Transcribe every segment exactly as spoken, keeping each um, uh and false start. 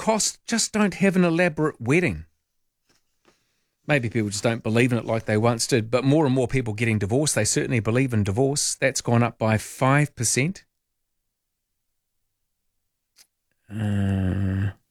cost just don't have an elaborate wedding. Maybe people just don't believe in it like they once did, but more and more people getting divorced, they certainly believe in divorce. That's gone up by five percent. Uh,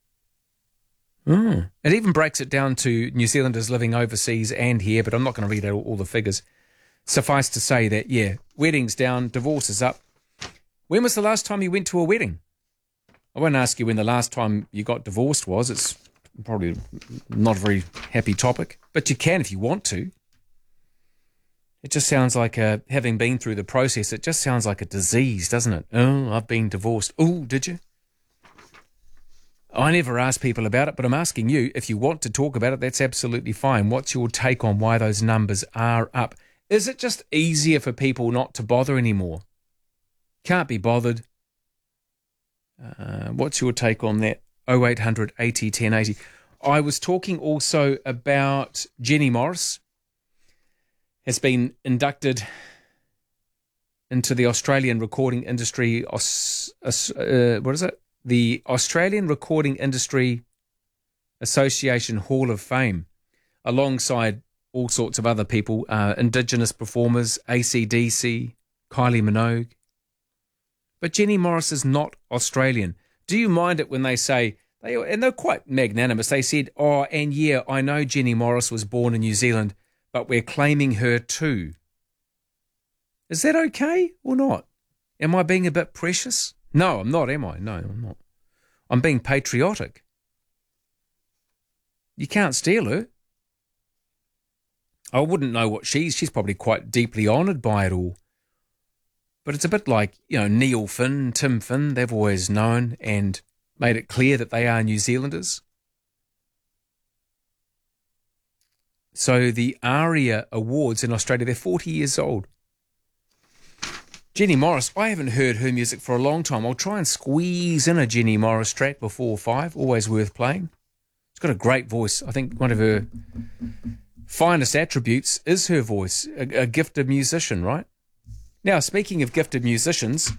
oh. It even breaks it down to New Zealanders living overseas and here, but I'm not going to read out all, all the figures. Suffice to say that, yeah, weddings down, divorce is up. When was the last time you went to a wedding? I won't ask you when the last time you got divorced was. It's probably not a very happy topic, but you can if you want to. It just sounds like, a, having been through the process, it just sounds like a disease, doesn't it? Oh, I've been divorced. Oh, did you? I never ask people about it, but I'm asking you, if you want to talk about it, that's absolutely fine. What's your take on why those numbers are up? Is it just easier for people not to bother anymore? Can't be bothered. Uh, what's your take on that? oh eight hundred eighty ten eighty. I was talking also about Jenny Morris has been inducted into the Australian Recording Industry, uh, what is it? The Australian Recording Industry Association Hall of Fame, alongside all sorts of other people, uh, Indigenous performers, A C D C, Kylie Minogue. But Jenny Morris is not Australian. Do you mind it when they say, they, and they're quite magnanimous, they said, oh, and yeah, I know Jenny Morris was born in New Zealand, but we're claiming her too. Is that okay or not? Am I being a bit precious? No, I'm not, am I? No, I'm not. I'm being patriotic. You can't steal her. I wouldn't know what she's. She's probably quite deeply honoured by it all. But it's a bit like, you know, Neil Finn, Tim Finn. They've always known and made it clear that they are New Zealanders. So the ARIA Awards in Australia, they're forty years old. Jenny Morris, I haven't heard her music for a long time. I'll try and squeeze in a Jenny Morris track before five. Always worth playing. She's got a great voice. I think one of her finest attributes is her voice. A, a gifted musician, right? Now, speaking of gifted musicians...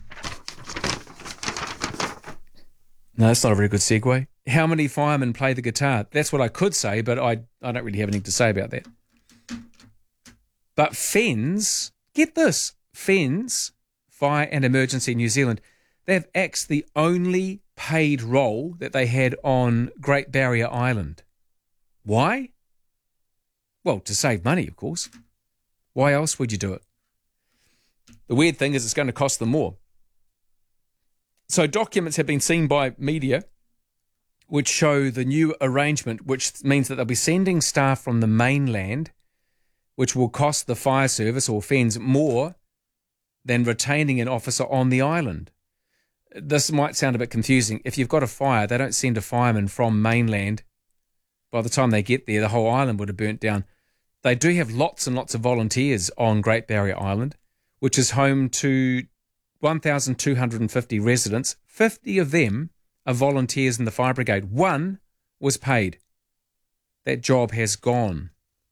No, that's not a very good segue. How many firemen play the guitar? That's what I could say, but I, I don't really have anything to say about that. But FENZ, get this, FENZ... Fire and Emergency New Zealand, they've axed the only paid role that they had on Great Barrier Island. Why? Well, to save money, of course. Why else would you do it? The weird thing is it's going to cost them more. So documents have been seen by media which show the new arrangement, which means that they'll be sending staff from the mainland, which will cost the fire service or FENZ more than retaining an officer on the island. This might sound a bit confusing. If you've got a fire, they don't send a fireman from mainland. By the time they get there, the whole island would have burnt down. They do have lots and lots of volunteers on Great Barrier Island, which is home to one thousand two hundred fifty residents. fifty of them are volunteers in the fire brigade. One was paid. That job has gone.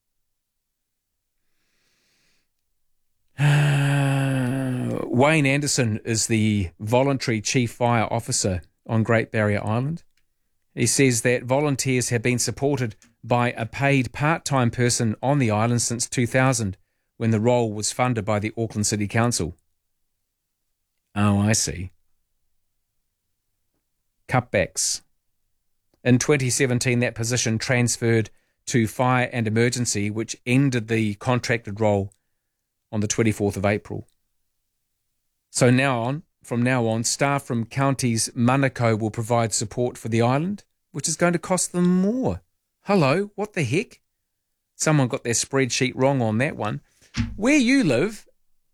Wayne Anderson is the voluntary chief fire officer on Great Barrier Island. He says that volunteers have been supported by a paid part-time person on the island since two thousand, when the role was funded by the Auckland City Council. Oh, I see. Cutbacks. In twenty seventeen, that position transferred to Fire and Emergency, which ended the contracted role on the twenty-fourth of April. So now on, from now on, staff from counties Manukau will provide support for the island, which is going to cost them more. Hello, what the heck? Someone got their spreadsheet wrong on that one. Where you live,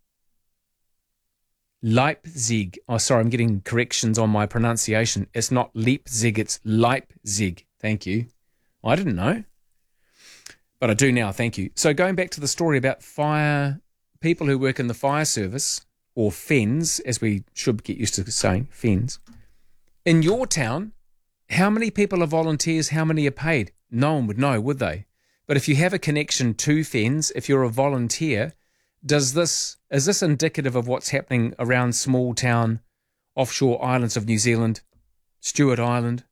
Leipzig. Oh, sorry, I'm getting corrections on my pronunciation. It's not Leipzig, it's Leipzig. Thank you. I didn't know. But I do now, thank you. So going back to the story about fire, people who work in the fire service, or FENZ, as we should get used to saying, FENZ. In your town, how many people are volunteers, how many are paid? No one would know, would they? But if you have a connection to FENZ, if you're a volunteer, does this is this indicative of what's happening around small town offshore islands of New Zealand, Stewart Island,